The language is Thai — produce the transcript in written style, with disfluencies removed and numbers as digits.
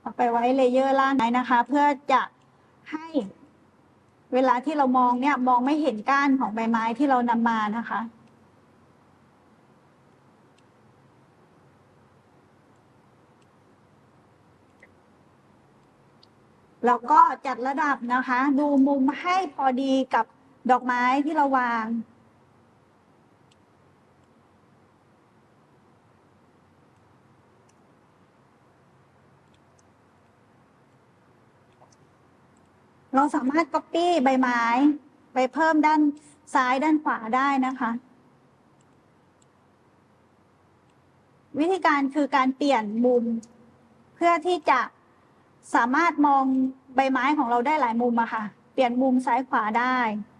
ไปไว้เลเยอร์ล่างไหนนะคะ เพื่อจะให้เวลาที่เรามองเนี่ยมองไม่เห็นก้านของใบไม้ที่เรานำมานะคะแล้วก็จัดระดับนะคะ ดูมุมให้พอดีกับดอกไม้ที่เราวางเราสามารถ copy ใบไม้ไปเพิ่มด้านซ้ายด้านขวาได้นะคะ วิธีการคือการเปลี่ยนมุม เพื่อที่จะสามารถมองใบไม้ของเราได้หลายมุมอะค่ะ เปลี่ยนมุมซ้ายขวาได้